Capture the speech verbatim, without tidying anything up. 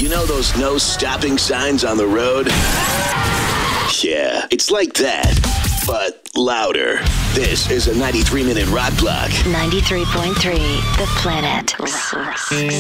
You know those no stopping signs on the road? Yeah, it's like that, but louder. This is a ninety-three minute rock block. ninety-three point three, The Planet Rocks.